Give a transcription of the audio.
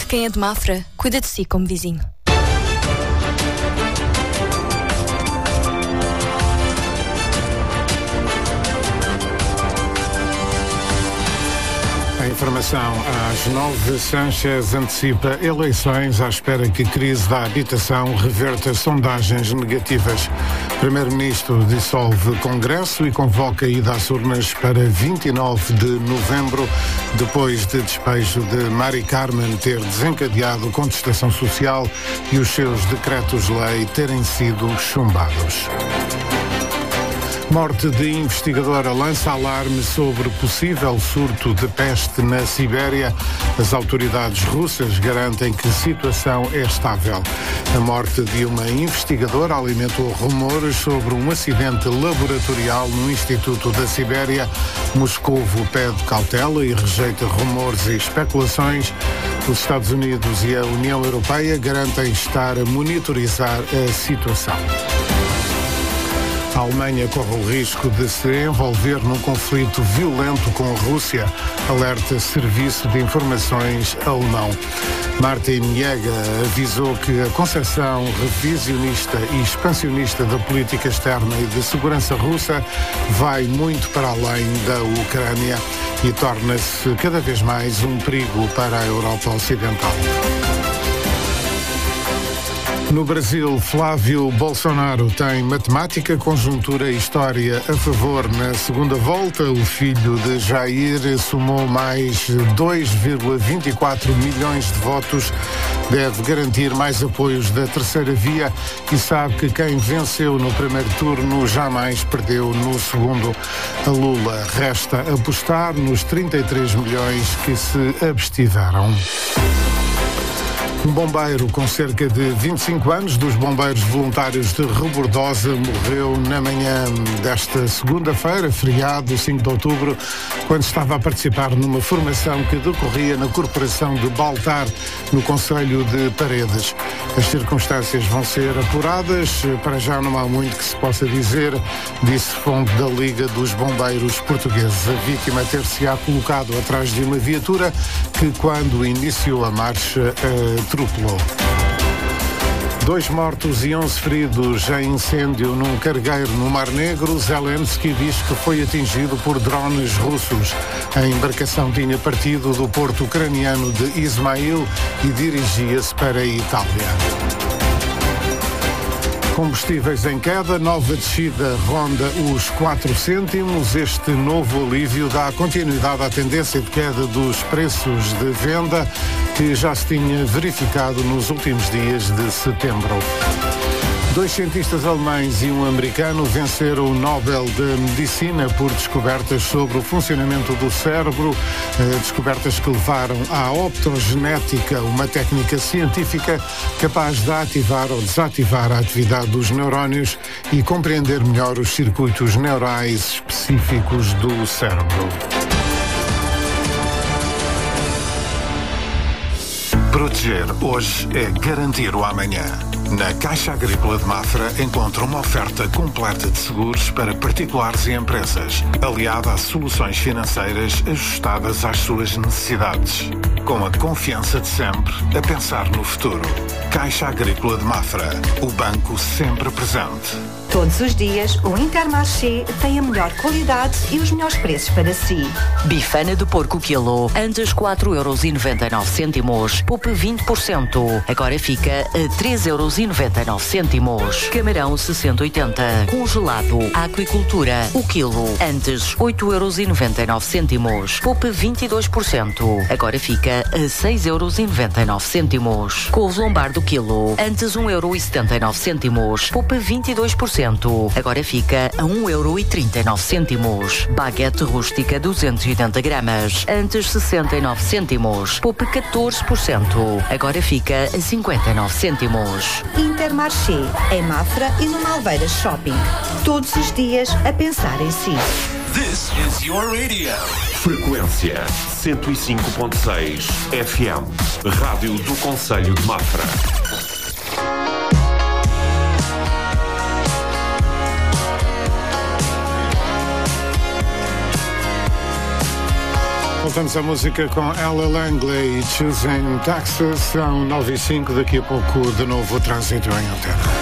Quem é de Mafra, cuida de si como vizinho. A informação às 9, Sánchez antecipa eleições à espera que a crise da habitação reverta sondagens negativas. Primeiro-Ministro dissolve Congresso e convoca a ida às urnas para 29 de novembro, depois de despejo de Mari Carmen ter desencadeado contestação social e os seus decretos-lei terem sido chumbados. Morte de investigadora lança alarme sobre possível surto de peste na Sibéria. As autoridades russas garantem que a situação é estável. A morte de uma investigadora alimentou rumores sobre um acidente laboratorial no Instituto da Sibéria. Moscovo pede cautela e rejeita rumores e especulações. Os Estados Unidos e a União Europeia garantem estar a monitorizar a situação. A Alemanha corre o risco de se envolver num conflito violento com a Rússia, alerta Serviço de Informações alemão. Martin Jäger avisou que a concepção revisionista e expansionista da política externa e de segurança russa vai muito para além da Ucrânia e torna-se cada vez mais um perigo para a Europa Ocidental. No Brasil, Flávio Bolsonaro tem matemática, conjuntura e história a favor. Na segunda volta, o filho de Jair somou mais 2,24 milhões de votos. Deve garantir mais apoios da terceira via e sabe que quem venceu no primeiro turno jamais perdeu no segundo. A Lula resta apostar nos 33 milhões que se abstiveram. Um bombeiro com cerca de 25 anos dos bombeiros voluntários de Rebordosa morreu na manhã desta segunda-feira, feriado, 5 de outubro, quando estava a participar numa formação que decorria na Corporação de Baltar, no concelho de Paredes. As circunstâncias vão ser apuradas, para já não há muito que se possa dizer, disse fonte da Liga dos Bombeiros Portugueses. A vítima ter-se-á colocado atrás de uma viatura que, quando iniciou a marcha, atropelou. 2 mortos e 11 feridos em incêndio num cargueiro no Mar Negro. Zelensky diz que foi atingido por drones russos. A embarcação tinha partido do porto ucraniano de Ismail e dirigia-se para a Itália. Combustíveis em queda, nova descida ronda os 4 cêntimos. Este novo alívio dá continuidade à tendência de queda dos preços de venda que já se tinha verificado nos últimos dias de setembro. 2 cientistas alemães e um americano venceram o Nobel de Medicina por descobertas sobre o funcionamento do cérebro, descobertas que levaram à optogenética, uma técnica científica capaz de ativar ou desativar a atividade dos neurónios e compreender melhor os circuitos neurais específicos do cérebro. Proteger hoje é garantir o amanhã. Na Caixa Agrícola de Mafra encontra uma oferta completa de seguros para particulares e empresas, aliada a soluções financeiras ajustadas às suas necessidades. Com a confiança de sempre a pensar no futuro. Caixa Agrícola de Mafra, o banco sempre presente. Todos os dias, o Intermarché tem a melhor qualidade e os melhores preços para si. Bifana de porco quilo, antes 4,99€, poupe 20%. Agora fica a 3,99€. Camarão 6080, congelado, aquicultura, o quilo, antes 8,99€, poupe 22%. Agora fica a 6,99€. Couve lombardo quilo, antes 1,79€, poupe 22%. Agora fica a 1,39€. Baguete rústica 280 gramas, antes 69 cêntimos, poupe 14%. Agora fica a 59 cêntimos. Intermarché, em Mafra e no Malveiras Shopping. Todos os dias a pensar em si. This is your radio. Frequência 105.6 FM. Rádio do Concelho de Mafra. Voltamos à música com Ella Langley e Choosing Texas. São 9:05, daqui a pouco de novo o trânsito em Antena.